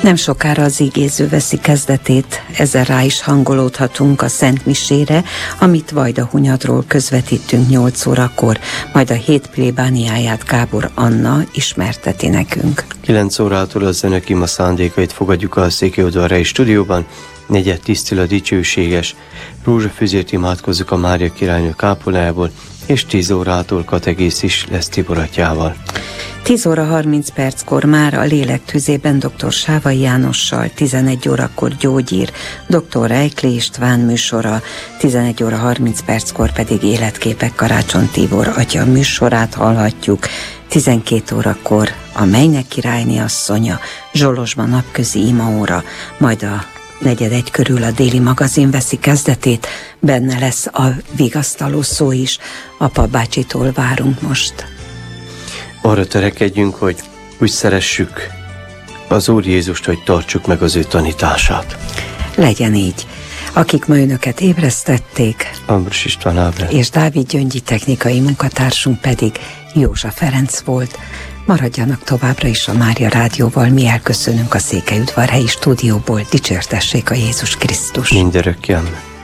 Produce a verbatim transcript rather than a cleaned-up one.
Nem sokára az igéző veszi kezdetét, ezzel rá is hangolódhatunk a Szent Misére, amit Vajdahunyadról közvetítünk nyolc órakor, majd a hét plébániáját Gábor Anna ismerteti nekünk. kilenc órától a Zenök ima szándékait fogadjuk a Székelyudvarhelyi stúdióban, negyed tíztől a dicsőséges rózsafüzért imádkozzuk a Mária királynő kápolnájából, és tíz órától kategészis lesz Tibor atyával. tíz óra harminc perckor már a Lélek tüzében dr. Sávai Jánossal, tizenegy órakor gyógyír dr. Reikli István műsora, tizenegy óra harminc perckor pedig Életképek Karácsony Tibor atya műsorát hallhatjuk, tizenkét órakor a Mennyek királyné asszonya, Zsolosban napközi imaóra, majd a negyed egy körül a Déli magazin veszi kezdetét, benne lesz a vigasztaló szó is, Apa bácsitól várunk most. Arra törekedjünk, hogy úgy szeressük az Úr Jézust, hogy tartsuk meg az ő tanítását. Legyen így. Akik ma önöket ébresztették, Ambros István Ábel és Dávid Gyöngyi technikai munkatársunk pedig Józsa Ferenc volt. Maradjanak továbbra is a Mária Rádióval, mi elköszönünk a Székelyudvarhelyi stúdióból, dicsértessék a Jézus Krisztus. mindörökké.